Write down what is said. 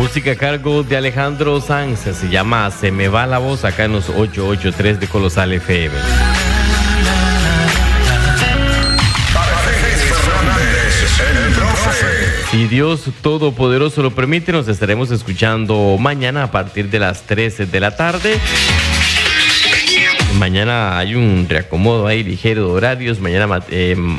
música a cargo de Alejandro Sanz, se llama Se me va la voz, acá en los 883 de Colosal FM. Si Dios Todopoderoso lo permite, nos estaremos escuchando mañana a partir de las 13 de la tarde. Mañana hay un reacomodo ahí ligero de horarios. Mañana